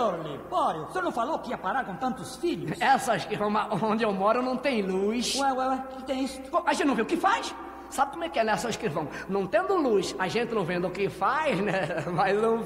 Senhor Libório, o senhor não falou que ia parar com tantos filhos? Essa esquirroma onde eu moro não tem luz. Ué, o que tem isso? A gente não vê o que faz? Sabe como é que é, né, seu escrivão? Não tendo luz, a gente não vendo o que faz, né? Mas não